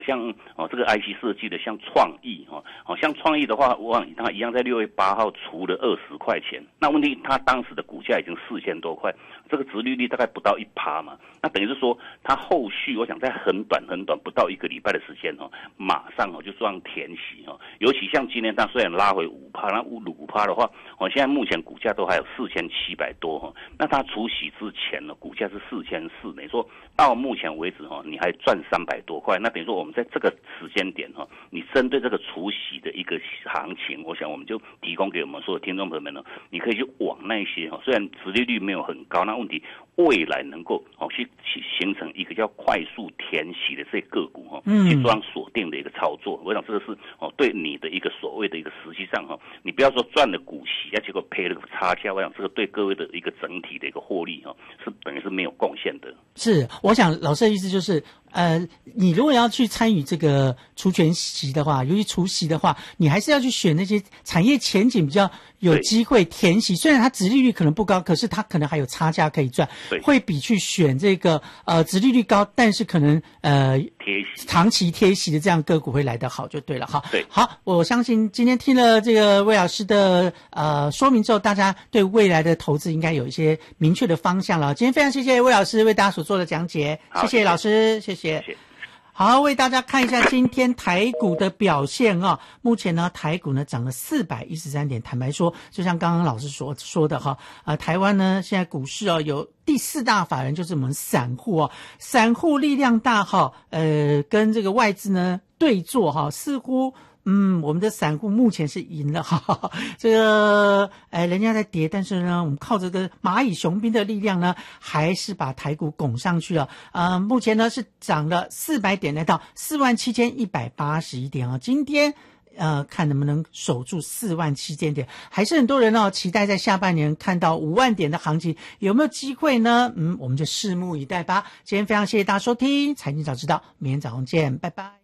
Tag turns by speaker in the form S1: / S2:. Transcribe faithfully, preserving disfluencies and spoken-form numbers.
S1: 像哦这个 I C 设计的，像创意哦，哦像创意的话，我它一样在六月八号除了二十块钱，那问题它当时的股价已经四千多块，这个殖利率大概不到一趴嘛，那等于是说它后续我想在很短很短不到一个礼拜的时间哦，马上哦就这样填息哦，尤其像今天它虽然拉回五趴，那五趴的话，哦现在目前股价都还有四千七百多哈，那它除息之前呢，股价是四千四，等于说到目前为止哈，你还赚三百多块，那等于说我们在这个时间点哈，你针对这个除息的一个行情，我想我们就提供给我们所有听众朋友们呢，你可以去往那些哈，虽然殖利率没有很高，那问题未来能够哦去形成一个叫快速填息的这些个股哈，去做锁定的一个操作，我想这个是哦对你的一个所谓的一个实际上哈，你不要说赚了股息啊，结果赔了个差价，我想这个对各位的一个整体的一个获利哈，是等于是没有贡献的。
S2: 是，我想老师的意思就是。呃，你如果要去参与这个除权息的话，尤其除息的话，你还是要去选那些产业前景比较有机会填息，虽然它殖利率可能不高，可是它可能还有差价可以赚，会比去选这个呃殖利率高，但是可能呃
S1: 贴息
S2: 长期贴息的这样个股会来得好就对了哈。
S1: 对，
S2: 好，我相信今天听了这个魏老师的呃说明之后，大家对未来的投资应该有一些明确的方向了。今天非常谢谢魏老师为大家所做的讲解，谢谢老师，谢谢。谢谢。好，为大家看一下今天台股的表现啊。目前呢，台股呢涨了四百一十三点。坦白说，就像刚刚老师所说的哈，呃，台湾呢现在股市哦有第四大法人就是我们散户哦，散户力量大哈，呃，跟这个外资呢对坐哈，似乎。嗯，我们的散户目前是赢了哈，这个哎，人家在跌，但是呢，我们靠这个蚂蚁雄兵的力量呢，还是把台股拱上去了。呃，目前呢是涨了四百点，来到四万七千一百八十一点啊。今天呃，看能不能守住四万七千点，还是很多人哦期待在下半年看到五万点的行情，有没有机会呢？嗯，我们就拭目以待吧。今天非常谢谢大家收听《财经早知道》，明天早上见，拜拜。